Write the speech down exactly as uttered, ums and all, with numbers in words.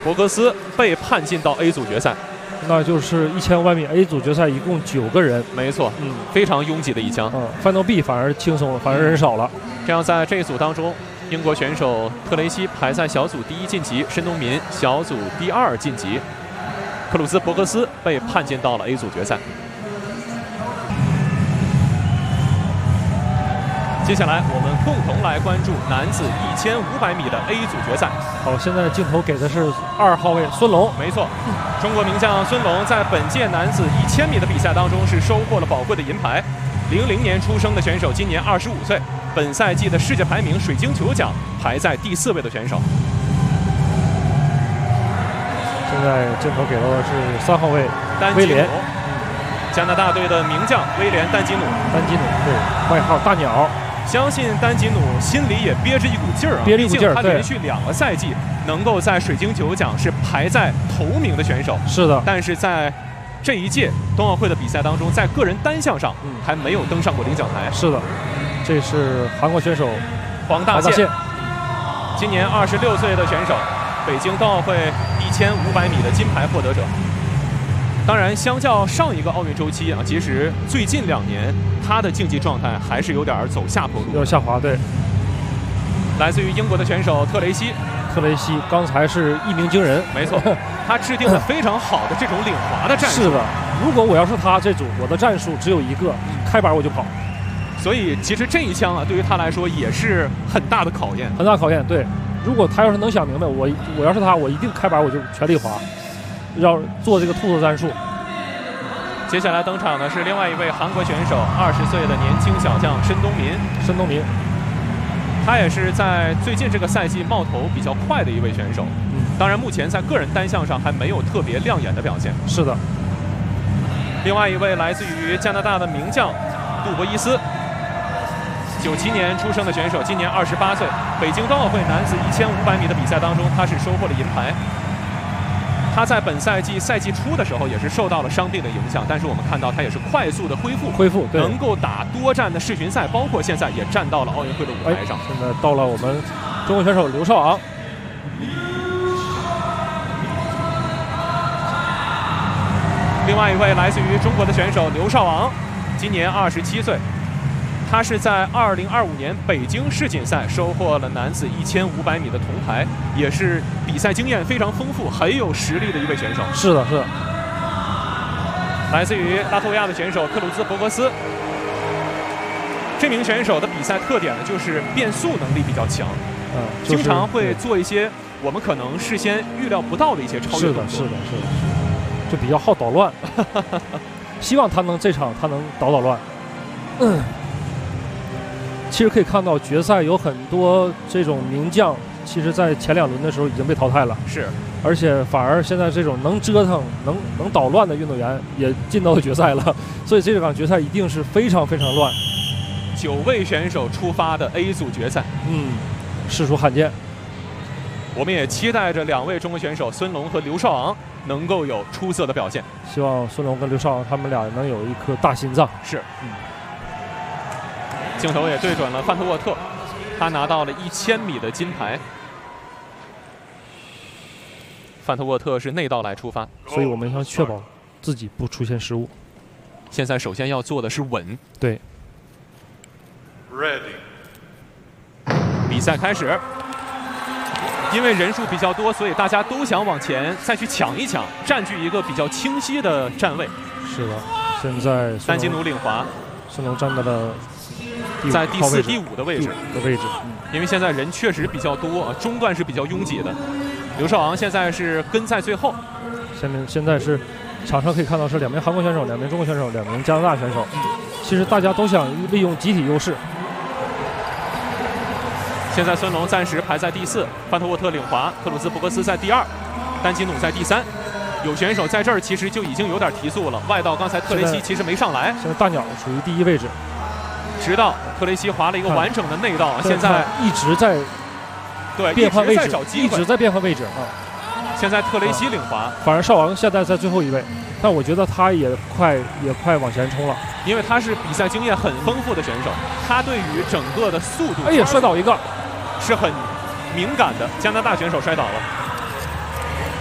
博格斯被判进到 A 组决赛， 那就是一千五百米 A 组决赛一共九个人， 没错，嗯，非常拥挤的一枪。 嗯 ，Final B 反而轻松了，反而人少了。 这样在这一组当中，英国选手特雷西排在小组第一晋级，申东民小组第二晋级，克鲁兹博格斯被判进到了 A 组决赛。接下来我们共同来关注男子一千五百米的 A 组决赛。 好，现在镜头给的是二号位孙龙， 没错，中国名将孙龙在本届男子一千米的比赛当中是收获了宝贵的银牌。零零年出生的选手，今年二十五岁，本赛季的世界排名水晶球奖排在第四位的选手。 现在镜头给到的是三号位威廉， 加拿大队的名将威廉丹吉努， 丹吉努对，外号大鸟。 相信丹吉努心里也憋着一股劲儿啊， 憋着一股劲儿。 他连续两个赛季能够在水晶球奖是排在头名的选手。 是的， 但是在这一届冬奥会的比赛当中，在个人单项上还没有登上过领奖台。 是的，这是韩国选手黄大宪，今年二十六岁的选手，北京冬奥会一千五百米的金牌获得者。当然，相较上一个奥运周期啊，其实最近两年他的竞技状态还是有点走下坡路， 有点下滑。对， 来自于英国的选手特雷西， 特雷西刚才是一鸣惊人， 没错，他制定了非常好的这种领滑的战术。 是的，如果我要是他这组，我的战术只有一个，开板我就跑。 所以其实这一枪啊，对于他来说也是很大的考验， 很大考验。对，如果他要是能想明白，我我要是他，我一定开板我就全力滑。要做这个兔子战术。 接下来登场的是另外一位韩国选手，二十岁的年轻小将申东民。 申东民， 他也是在最近这个赛季冒头比较快的一位选手。嗯，当然目前在个人单项上还没有特别亮眼的表现。 是的。 另外一位来自于加拿大的名将杜博伊斯，九七年出生的选手，今年二十八岁。北京冬奥会男子一千五百米的比赛当中，他是收获了银牌。他在本赛季赛季初的时候也是受到了伤病的影响，但是我们看到他也是快速的恢复， 恢复能够打多站的世巡赛，包括现在也站到了奥运会的舞台上。 哎、现在到了我们中国选手刘少昂， 另外一位来自于中国的选手刘少昂，今年二十七岁。他是在二零二五年北京世锦赛收获了男子一千五百米的铜牌，也是比赛经验非常丰富、很有实力的一位选手。 是的，是的。 来自于拉脱维亚的选手克鲁兹博格斯，这名选手的比赛特点呢，就是变速能力比较强， 嗯，就是、 经常会做一些我们可能事先预料不到的一些超越动作。 是的，是的，是的，就比较好捣乱。希望他能这场他能捣捣乱。嗯。其实可以看到，决赛有很多这种名将，其实在前两轮的时候已经被淘汰了。 是， 而且反而现在这种能折腾、能能捣乱的运动员也进到了决赛了，所以这场决赛一定是非常非常乱。 九位选手出发的 A 组决赛， 嗯，实属罕见。 我们也期待着两位中国选手孙龙和刘少昂能够有出色的表现。 希望孙龙跟刘少昂他们俩能有一颗大心脏。 是，嗯。镜头也对准了范特沃特，他拿到了一千米的金牌。范特沃特是内道来出发， 所以我们要确保自己不出现失误。 现在首先要做的是稳。 对。 Ready。比赛开始。因为人数比较多，所以大家都想往前再去抢一抢，占据一个比较清晰的站位。 是的，现在丹吉努领滑， 孙龙站到了。 在第四、第五的位置的位置， 嗯，因为现在人确实比较多，中段是比较拥挤的。刘少昂现在是跟在最后。 现在现在是场上可以看到是两名韩国选手、两名中国选手、两名加拿大选手。其实大家都想利用集体优势。 现在孙龙暂时排在第四，范特沃特领滑，克鲁兹博格斯在第二，丹吉努在第三。有选手在这儿其实就已经有点提速了。外道刚才特雷西其实没上来。 现在大鸟处于第一位置。 直到特雷西滑了一个完整的内道，现在一直在对变换位置， 一直在变换位置啊。 现在特雷西领滑， 反而少昂现在在最后一位，但我觉得他也快也快往前冲了， 因为他是比赛经验很丰富的选手，他对于整个的速度， 哎呀，摔倒一个， 是很敏感的。加拿大选手摔倒了。